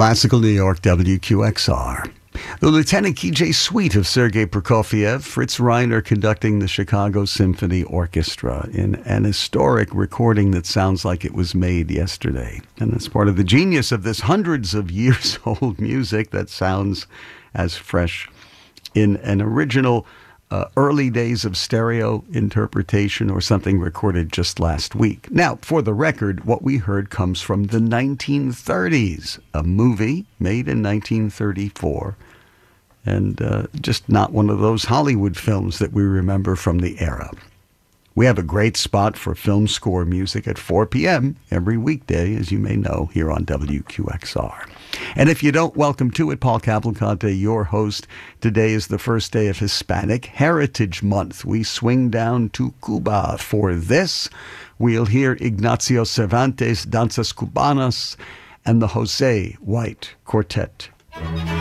Classical New York, WQXR. The Lieutenant K.J. Suite of Sergei Prokofiev, Fritz Reiner conducting the Chicago Symphony Orchestra in an historic recording that sounds like it was made yesterday. And it's part of the genius of this hundreds of years old music that sounds as fresh in an original early days of stereo interpretation or something recorded just last week. Now, for the record, what we heard comes from the 1930s, a movie made in 1934, and just not one of those Hollywood films that we remember from the era. We have a great spot for film score music at 4 p.m. every weekday, as you may know, here on WQXR. And if you don't, welcome to it. Paul Cavalcante, your host. Today is the first day of Hispanic Heritage Month. We swing down to Cuba for this. We'll hear Ignacio Cervantes, Danzas Cubanas, and the Jose White Quartet.